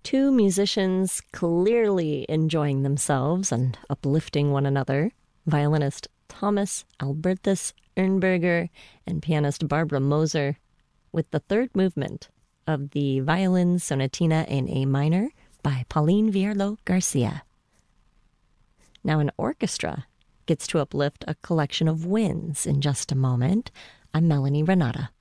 Two musicians clearly enjoying themselves and uplifting one another, violinist Thomas Albertus Ernberger and pianist Barbara Moser, with the third movement of the Violin Sonatina in A minor by Pauline Vierlo Garcia. Now an orchestra gets to uplift a collection of winds in just a moment. I'm Melanie Renata.